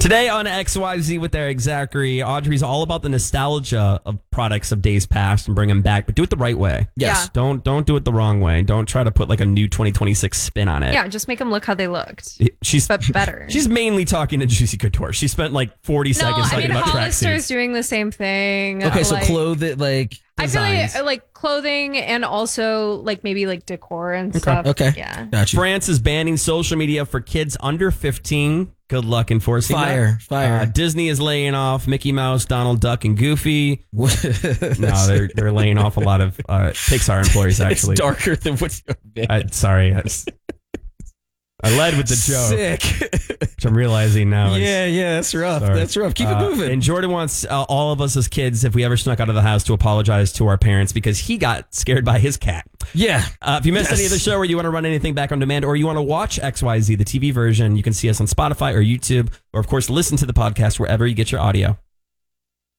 Today on XYZ with Eric Zachary, Audrey's all about the nostalgia of products of days past and bring them back, but do it the right way. Yes. Yeah. Don't do it the wrong way. Don't try to put like a new 2026 spin on it. Yeah, just make them look how they looked. But better. She's mainly talking to Juicy Couture. She spent like 40 seconds talking about Hollister's tracksuits. doing the same thing. Okay, so clothes like I designs. feel like clothing and also like maybe like decor and stuff. Okay. Yeah. Gotcha. France is banning social media for kids under 15. Good luck enforcing that. Fire. Disney is laying off Mickey Mouse, Donald Duck, and Goofy. No, they're laying off a lot of Pixar employees, actually. It's darker than what you're sorry. I led with the joke. Sick. Which I'm realizing now. Yeah, that's rough. Sorry. That's rough. Keep it moving. And Jordan wants all of us as kids, if we ever snuck out of the house, to apologize to our parents because he got scared by his cat. Yeah. If you missed any of the show or you want to run anything back on demand or you want to watch XYZ, the TV version, you can see us on Spotify or YouTube or, of course, listen to the podcast wherever you get your audio.